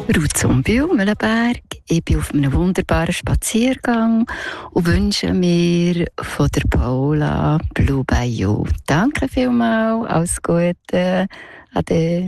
Ruth Zumbiel, Mühlenberg. Ich bin auf einem wunderbaren Spaziergang und wünsche mir von der Paula Blue Bayou. Danke vielmals, alles Gute, ade.